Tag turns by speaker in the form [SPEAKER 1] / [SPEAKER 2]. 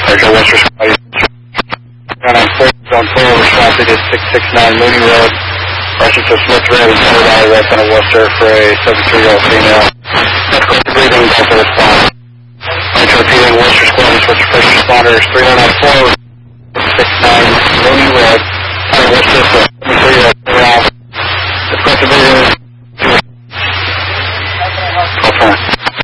[SPEAKER 1] Metro Worcester Squad. 394, zone 4, responsive to 669 Mooney Road, Washington Smith Road, Center Valley, West End of Worcester for a 73-year-old female. Medical breathing, also response. Metro repeating, Worcester Squad, Worcester first responders, 3094, 669 Mooney Road, Worcester.